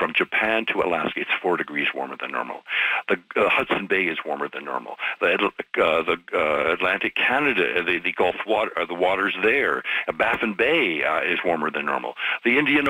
from Japan to Alaska, it's 4 degrees warmer than normal. The Hudson Bay is warmer than normal. The Atlantic Canada, the Gulf water, the waters there, Baffin Bay is warmer than normal. The Indian